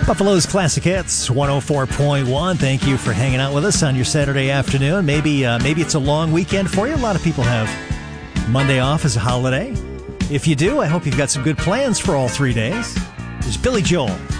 Buffalo's Classic Hits, 104.1. Thank you for hanging out with us on your Saturday afternoon. Maybe it's a long weekend for you. A lot of people have Monday off as a holiday. If you do, I hope you've got some good plans for all 3 days. There's Billy Joel.